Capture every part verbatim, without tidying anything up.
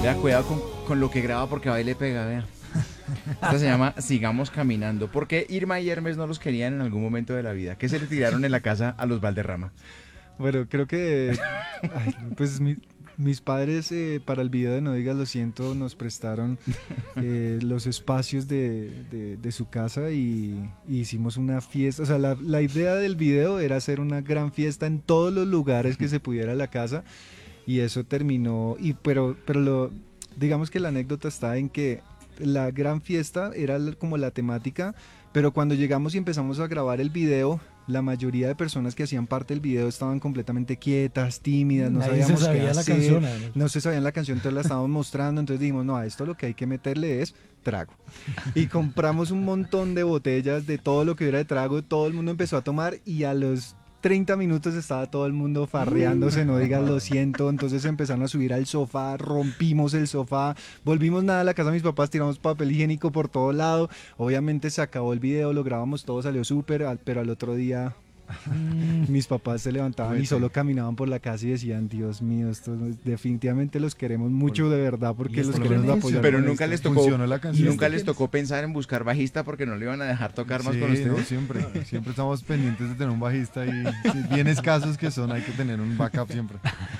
Vea, cuidado con, con lo que graba porque va y le pega, vea. Esta se llama Sigamos Caminando. ¿Por qué Irma y Hermes no los querían en algún momento de la vida? ¿Qué se le tiraron en la casa a los Valderrama? Bueno, creo que ay, pues mi- mis padres eh, para el video de No Digas Lo Siento nos prestaron eh, los espacios de, de- de su casa y, y hicimos una fiesta. O sea, la, la idea del video era hacer una gran fiesta en todos los lugares que se pudiera la casa y eso terminó. Y pero, pero lo, digamos que la anécdota está en que la gran fiesta era la- como la temática, pero cuando llegamos y empezamos a grabar el video, la mayoría de personas que hacían parte del video estaban completamente quietas, tímidas, no Nadie se sabíamos qué sabía la hacer, canción, además. no se sabían la canción, entonces la estábamos mostrando, entonces dijimos, no, a esto lo que hay que meterle es trago. Y compramos un montón de botellas de todo lo que hubiera de trago, todo el mundo empezó a tomar y a los treinta minutos estaba todo el mundo farreándose, no digas lo siento, entonces empezaron a subir al sofá, rompimos el sofá, volvimos nada a la casa de mis papás, tiramos papel higiénico por todo lado, obviamente se acabó el video, lo grabamos todo, salió súper, al- pero al otro día mis papás se levantaban y solo caminaban por la casa y decían, Dios mío, esto no- definitivamente los queremos mucho de verdad porque esto los qué queremos es? apoyar. Pero con nunca esto. les tocó, Funcionó la canción. nunca ¿Y les esto tocó pensar en buscar bajista porque no le iban a dejar tocar más Sí, con no, ustedes. siempre, siempre estamos pendientes de tener un bajista y sí, bien escasos que son, hay que tener un backup siempre.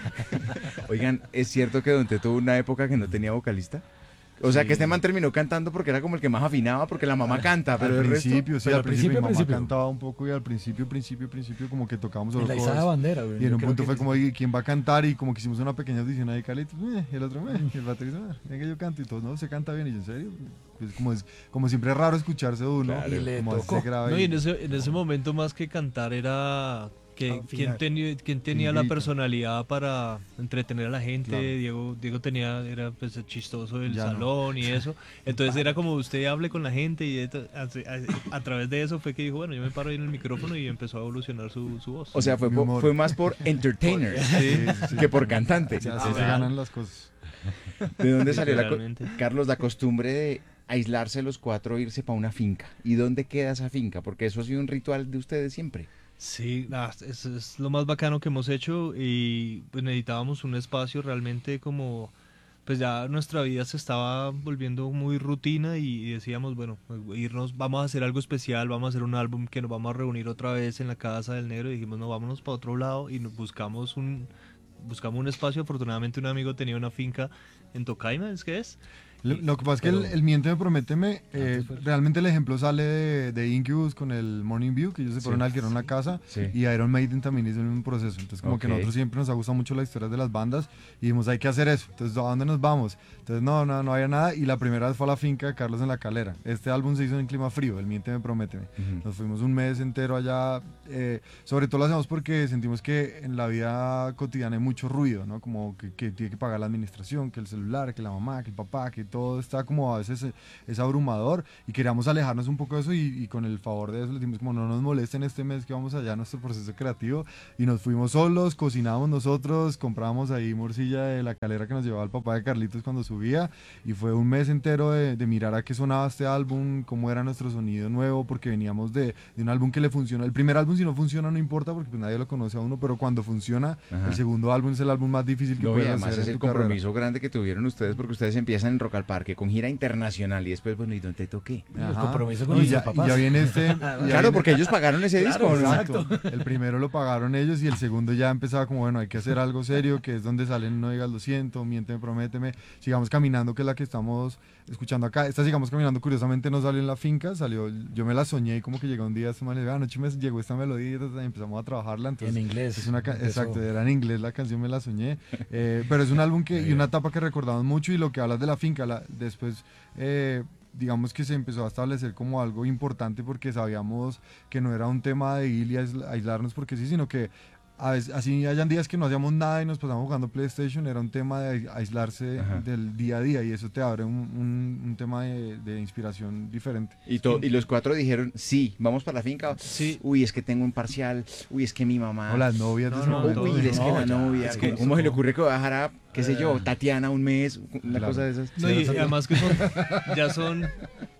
Oigan, ¿es cierto que Don Teto tuvo una época que no tenía vocalista? O sea, Sí. que este man terminó cantando porque era como el que más afinaba, porque la mamá canta, pero al el resto... principio, sí, pero al al principio, principio, mi mamá principio. cantaba un poco y al principio, principio, principio como que tocábamos En solo la izada covers. bandera, güey. Y en Yo un creo punto que fue sí. como, "¿Y quién va a cantar?" Y como que hicimos una pequeña audición ahí, Carlitos, "Eh", y el otro, "Eh", y el baterista, "Ah, venga, yo canto", y todos, no, se canta bien, y yo, ¿en serio? Pues como, es, como siempre es raro escucharse uno, Claro, y le como tocó. se graba No, y y- en ese, en ese momento más que cantar era que Afinar. quién, tenía, quién tenía la grita. personalidad para entretener a la gente. Claro. Diego, Diego tenía, era pues el chistoso del Ya no. salón y eso. Entonces era como usted hable con la gente y esto- a, a- a través de eso fue que dijo, bueno, yo me paro ahí en el micrófono y empezó a evolucionar su, su voz. O sea, fue, Mi po- humor. fue más por entertainer Sí, sí, sí. que por cantante. Así se Literal. ganan las cosas. ¿De dónde salió la co- Literalmente. Carlos, la costumbre de aislarse los cuatro e irse para una finca? ¿Y dónde queda esa finca? Porque eso ha sido un ritual de ustedes siempre. Sí, ah, es, es lo más bacano que hemos hecho y pues necesitábamos un espacio realmente como, pues ya nuestra vida se estaba volviendo muy rutina y, y decíamos, bueno, irnos, vamos a hacer algo especial, vamos a hacer un álbum que nos vamos a reunir otra vez en la casa del negro y dijimos, no, vámonos para otro lado y nos buscamos un, buscamos un espacio, afortunadamente un amigo tenía una finca en Tocaima, ¿es que es? Lo, lo que pasa es que Pero- el, el Miénteme, Prométeme, eh, Antes fue- realmente el ejemplo sale de, de Incubus con el Morning View, que ellos se fueron a alquilar una casa, Sí. y Iron Maiden también hizo el mismo proceso. Entonces, como que Ok. nosotros siempre nos ha gustado mucho las historias de las bandas, y dijimos, hay que hacer eso. Entonces, ¿a dónde nos vamos? Entonces, no, no, no había nada, y la primera vez fue a la finca de Carlos en la Calera. Este álbum se hizo en clima frío, el Miénteme, Prométeme. Ujú. Nos fuimos un mes entero allá, eh, sobre todo lo hacemos porque sentimos que en la vida cotidiana hay mucho ruido, ¿no? Como que, que tiene que pagar la administración, que el celular, que la mamá, que el papá, que todo está como a veces eh, es abrumador y queríamos alejarnos un poco de eso y, y con el favor de eso le dijimos como no nos molesten este mes que vamos allá a nuestro proceso creativo y nos fuimos solos, cocinábamos nosotros, comprábamos ahí morcilla de la Calera que nos llevaba el papá de Carlitos cuando subía y fue un mes entero de, de mirar a qué sonaba este álbum, cómo era nuestro sonido nuevo, porque veníamos de, de un álbum que le funciona. El primer álbum si no funciona no importa porque pues nadie lo conoce a uno, pero cuando funciona, Ajá. el segundo álbum es el álbum más difícil que No, y puedes además hacer es en el tu carrera. compromiso grande que tuvieron ustedes porque ustedes empiezan en Rock al Parque con gira internacional y después, bueno, ¿y dónde toqué? El Ajá. compromiso con y nuestros ya, y papás. ya viene este. y ya Claro, viene- porque ellos pagaron ese disco, ¿no? Exacto. El primero lo pagaron ellos y el segundo ya empezaba como, bueno, hay que hacer algo serio, que es donde salen No digas lo siento, Miénteme, Prométeme, Sigamos Caminando, que es la que estamos escuchando acá. Esta Sigamos Caminando, curiosamente, no salió en la finca, salió, yo me la soñé y como que llegó un día, esta manera, anoche me llegó esta melodía y empezamos a trabajarla. Entonces, En inglés. es una ca- Empezó. exacto, era en inglés la canción, me la soñé. Eh, pero es un álbum que, y una etapa que recordamos mucho y lo que hablas de la finca, la, después... eh, digamos que se empezó a establecer como algo importante porque sabíamos que no era un tema de ir y aisl- aislarnos porque sí, sino que a veces, así hayan días que no hacíamos nada y nos pasamos jugando PlayStation, era un tema de aislarse Ajá. del día a día y eso te abre un, un- un tema de, de inspiración diferente. Y, to- y los cuatro dijeron, sí, vamos para la finca. Sí. Uy, es que tengo un parcial. Uy, es que mi mamá. O las novias de No, ese no, momento. Uy, es que No, la ya, novia. es ¿Cómo, que cómo se le eso- ocurre que va a dejar a, qué sé yo, Eh. Tatiana un mes? Una Claro. cosa de esas. No, y además que son, ya son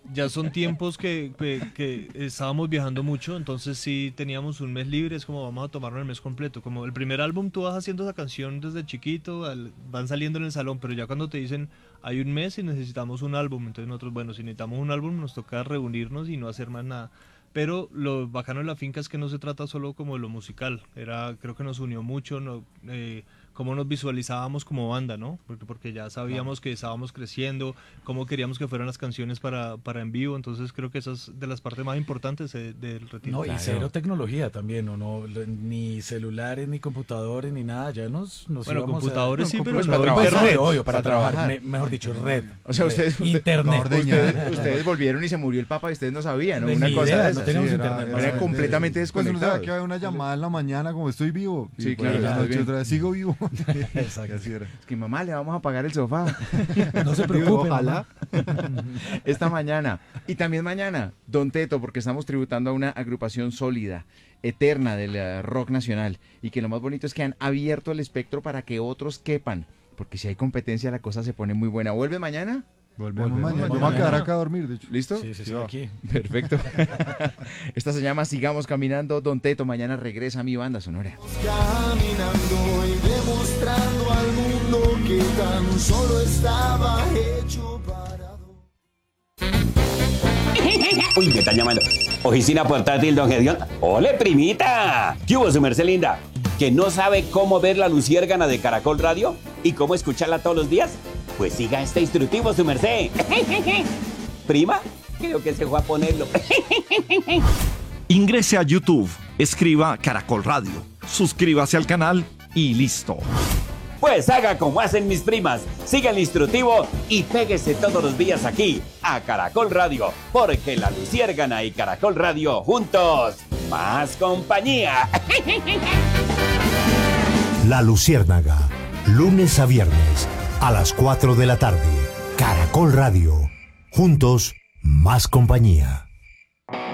ya son tiempos que, que, que estábamos viajando mucho, entonces sí teníamos un mes libre, es como vamos a tomarnos el mes completo. Como el primer álbum tú vas haciendo esa canción desde chiquito, al, van saliendo en el salón, pero ya cuando te dicen hay un mes y necesitamos un álbum, entonces nosotros, bueno, si necesitamos un álbum nos toca reunirnos y no hacer más nada. Pero lo bacano de la finca es que no se trata solo como de lo musical, era, creo que nos unió mucho, no, eh, cómo nos visualizábamos como banda, ¿no? Porque, porque ya sabíamos que estábamos creciendo, cómo queríamos que fueran las canciones para, para en vivo, entonces creo que esa es de las partes más importantes de, del retiro. No, Claro. y cero tecnología también, ¿o no? Ni celulares, ni computadores, ni nada, ya nos, nos Bueno, íbamos computadores a... sí, no, pero pues, no para Pues, trabajar. obvio, obvio, para, Para trabajar, trabajar. me- mejor dicho, red. O sea, ustedes, Internet. No, ordeñar. ustedes, ustedes volvieron y se murió el Papa y ustedes no sabían, ¿no? Ni Una cosa idea, de no esas. teníamos Sí, era- internet. Era era- completamente Pues uno sabe desconectados. que había una llamada en la mañana como estoy vivo. Sí, Y claro, por la estás noche bien. otra vez, sigo vivo. Exacto. Así era. Es que mamá, le vamos a pagar el sofá No se preocupe, Ojalá. esta mañana. Y también mañana, Don Teto, porque estamos tributando a una agrupación sólida, eterna del eh, rock nacional. Y que lo más bonito es que han abierto el espectro para que otros quepan. Porque si hay competencia, la cosa se pone muy buena. ¿Vuelve mañana? Volvemos, Volvemos mañana. mañana. Vamos a quedar acá a dormir, de hecho. ¿Listo? Sí, sí, sí, Sí, va. aquí. Perfecto. Esta se llama Sigamos Caminando, Don Teto. Mañana regresa a mi banda sonora. Caminando y demostrando al mundo que tan solo estaba hecho para Uy, me están llamando. Oficina portátil, don Gedeón. ¡Ole, primita! ¿Qué hubo, su merced linda? ¿Que no sabe cómo ver la luciérgana de Caracol Radio? ¿Y cómo escucharla todos los días? Pues siga este instructivo, su merced. ¿Prima? Creo que se fue a ponerlo. Ingrese a YouTube, escriba Caracol Radio, suscríbase al canal y listo. Pues haga como hacen mis primas. Siga el instructivo y péguese todos los días aquí, a Caracol Radio. Porque la luciérgana y Caracol Radio juntos, más compañía. La Luciérnaga, lunes a viernes a las cuatro de la tarde. Caracol Radio, juntos, más compañía.